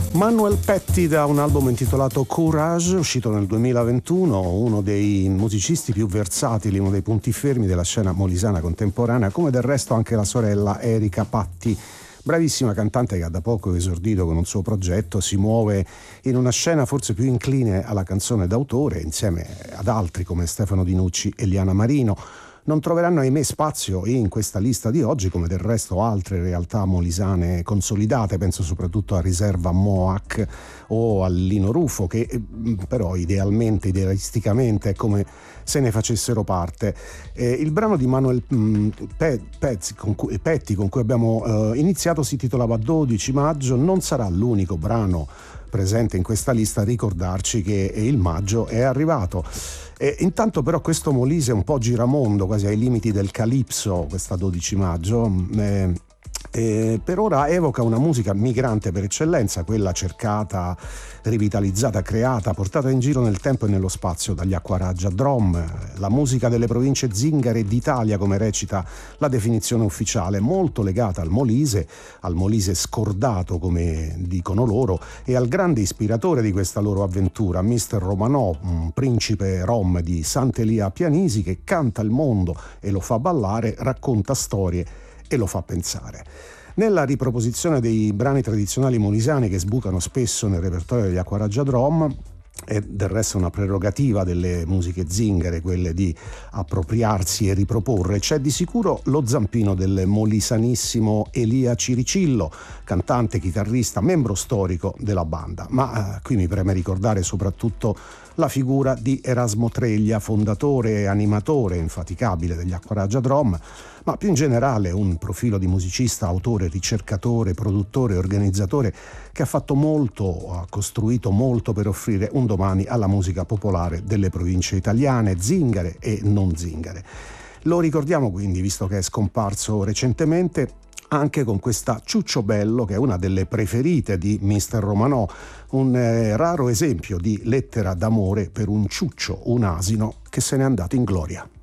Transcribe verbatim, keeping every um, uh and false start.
Manuel Petti da un album intitolato Courage, uscito nel duemilaventuno, uno dei musicisti più versatili, uno dei punti fermi della scena molisana contemporanea, come del resto anche la sorella Erika Patti, bravissima cantante che ha da poco esordito con un suo progetto, si muove in una scena forse più incline alla canzone d'autore, insieme ad altri come Stefano Dinucci e Liana Marino. Non troveranno ahimè spazio in questa lista di oggi, come del resto altre realtà molisane consolidate, penso soprattutto a Riserva Moac o a Lino Rufo, che però idealmente, idealisticamente è come se ne facessero parte. Eh, il brano di Manuel mh, Pe- Pezzi, con cui, Petti con cui abbiamo eh, iniziato si titolava dodici maggio, non sarà l'unico brano presente in questa lista a ricordarci che il maggio è arrivato. E intanto però questo Molise un po' giramondo, quasi ai limiti del calipso, questa dodici maggio, eh, eh, per ora evoca una musica migrante per eccellenza, quella cercata, rivitalizzata, creata, portata in giro nel tempo e nello spazio dagli Acquaraggia Drom, la musica delle province zingare d'Italia, come recita la definizione ufficiale, molto legata al Molise, al Molise scordato come dicono loro, e al grande ispiratore di questa loro avventura, mister Romanò, un principe rom di Sant'Elia Pianisi che canta il mondo e lo fa ballare, racconta storie e lo fa pensare. Nella riproposizione dei brani tradizionali molisani che sbucano spesso nel repertorio degli Acquaraggia Drom, è del resto una prerogativa delle musiche zingare quelle di appropriarsi e riproporre, c'è di sicuro lo zampino del molisanissimo Elia Ciricillo, cantante, chitarrista, membro storico della banda, ma eh, qui mi preme ricordare soprattutto la figura di Erasmo Treglia, fondatore e animatore infaticabile degli Acquaraggia Drom, ma più in generale un profilo di musicista, autore, ricercatore, produttore, organizzatore che ha fatto molto, ha costruito molto per offrire un domani alla musica popolare delle province italiane, zingare e non zingare. Lo ricordiamo quindi, visto che è scomparso recentemente, anche con questa Ciuccio Bello, che è una delle preferite di mister Romanò, un eh, raro esempio di lettera d'amore per un ciuccio, un asino che se n'è andato in gloria.